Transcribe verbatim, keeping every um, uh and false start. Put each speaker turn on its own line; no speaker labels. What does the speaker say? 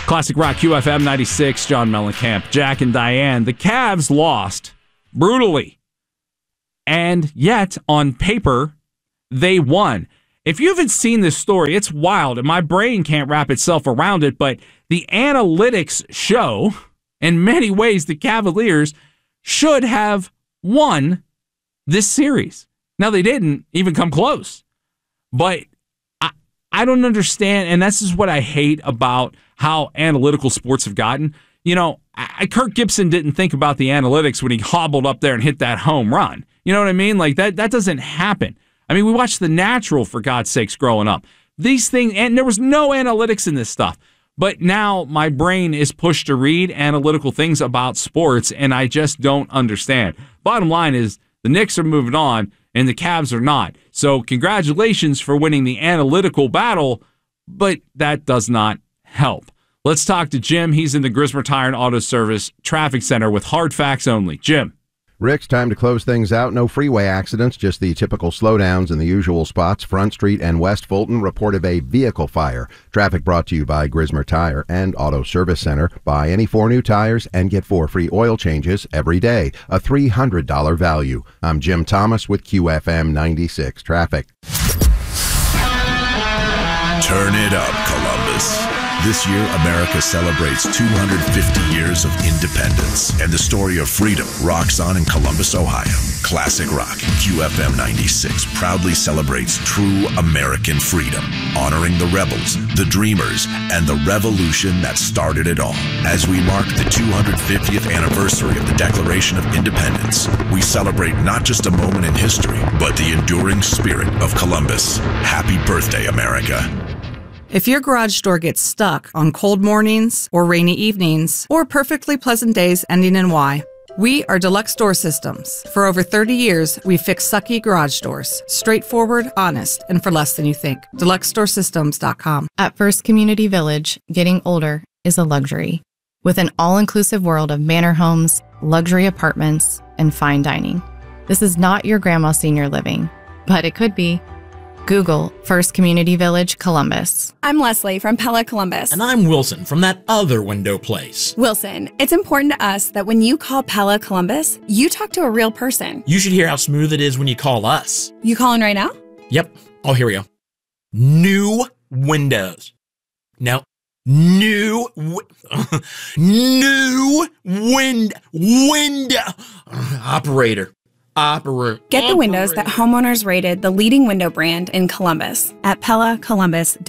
Classic Rock Q F M ninety-six, John Mellencamp, Jack and Diane. The Cavs lost brutally. And yet, on paper, they won. If you haven't seen this story, it's wild, and my brain can't wrap itself around it, but the analytics show, in many ways, the Cavaliers should have won this series. Now, they didn't even come close. But I, I don't understand, and this is what I hate about how analytical sports have gotten. You know, I, Kirk Gibson didn't think about the analytics when he hobbled up there and hit that home run. You know what I mean? Like, that, that doesn't happen. I mean, we watched The Natural, for God's sakes, growing up. These things, and there was no analytics in this stuff. But now my brain is pushed to read analytical things about sports, and I just don't understand. Bottom line is, the Knicks are moving on, and the Cavs are not. So congratulations for winning the analytical battle, but that does not help. Let's talk to Jim. He's in the Grismer Tire and Auto Service Traffic Center with hard facts only. Jim.
Rick's time to close things out. No freeway accidents, just the typical slowdowns in the usual spots. Front Street and West Fulton report of a vehicle fire. Traffic brought to you by Grismer Tire and Auto Service Center. Buy any four new tires and get four free oil changes every day. A three hundred dollars value. I'm Jim Thomas with Q F M ninety-six Traffic.
Turn it up, Columbus. This year, America celebrates two hundred fifty years of independence, and the story of freedom rocks on in Columbus, Ohio. Classic Rock, Q F M ninety-six, proudly celebrates true American freedom, honoring the rebels, the dreamers, and the revolution that started it all. As we mark the two hundred fiftieth anniversary of the Declaration of Independence, we celebrate not just a moment in history, but the enduring spirit of Columbus. Happy birthday, America.
If your garage door gets stuck on cold mornings or rainy evenings or perfectly pleasant days ending in Y, we are Deluxe Door Systems. For over thirty years, we fix sucky garage doors. Straightforward, honest, and for less than you think. Deluxe Door Systems dot com.
At First Community Village, getting older is a luxury. With an all-inclusive world of manor homes, luxury apartments, and fine dining. This is not your grandma's senior living, but it could be. Google First Community Village, Columbus.
I'm Leslie from Pella Columbus.
And I'm Wilson from that other window place.
Wilson, it's important to us that when you call Pella Columbus, you talk to a real person.
You should hear how smooth it is when you call us.
You calling right now?
Yep. Oh, here we go. New windows. No. New, wi- new wind, window. Operator. Operator.
Get the windows that homeowners rated the leading window brand in Columbus at Pella Columbus.